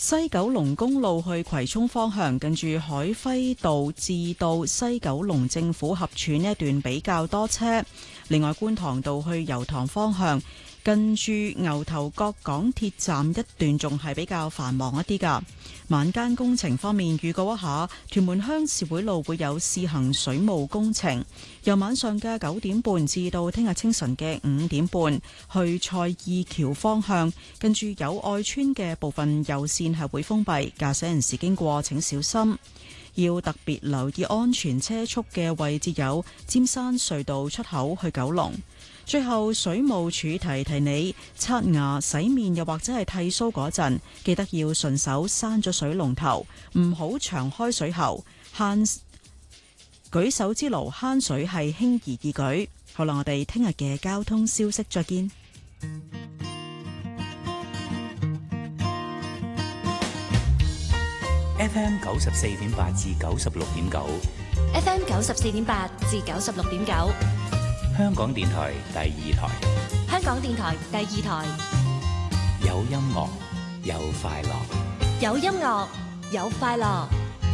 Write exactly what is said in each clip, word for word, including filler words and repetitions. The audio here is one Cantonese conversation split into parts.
西九龍公路去葵涌方向，近住海輝道至到西九龍政府合署呢一段比較多車。另外，觀塘道去油塘方向，近住牛頭角港鐵站一段仲係比較繁忙一啲㗎。晚間工程方面，預告一下，屯門鄉事會路會有試行水務工程，由晚上嘅九點半至到聽日清晨嘅五點半，去蔡意橋方向，近住友愛邨嘅部分右線係會封閉，駕駛人士經過請小心。要特別留意安全車速嘅位置有尖山隧道出口去九龍。最後，水務署提提你，刷牙、洗面又或者係剃鬚嗰陣，記得要順手閂咗水龍頭，唔好長開水喉。慳舉手之勞，慳水係輕而易舉。好啦，我哋聽日嘅交通消息再見。 F M 九十四點八至九十六點九 ，F M 九十四點八至九十六點九， 香港電台第二台， 香港電台第二台， 有音樂有快樂， 有音樂有快樂。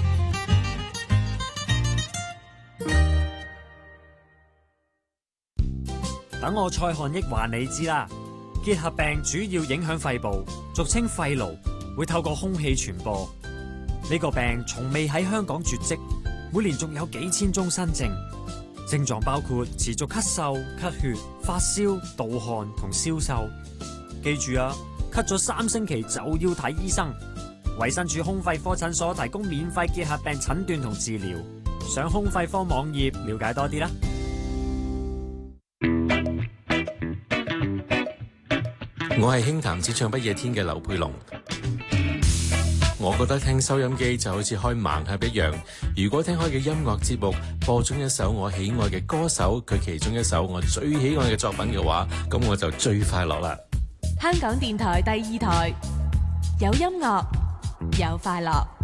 等我蔡漢益話你知啦，結核病主要影響肺部，俗稱肺癆，會透過空氣傳播。呢個病從未喺香港絕跡，每年仲有幾千宗新症，症狀包括持續咳嗽、咳血、發燒、盜汗同消瘦。記住啊，咳咗三星期就要睇醫生。衛生署胸肺科診所提供免費結核病診斷同治療，上胸肺科網頁了解多啲啦。 我係輕談只唱不夜天嘅劉佩龍。我覺得聽收音機就好似開盲盒一樣，如果聽開嘅音樂節目播中一首我喜愛嘅歌手佢其中一首我最喜愛嘅作品嘅話，咁我就最快樂啦。 香港電台第二台，有音樂有快樂。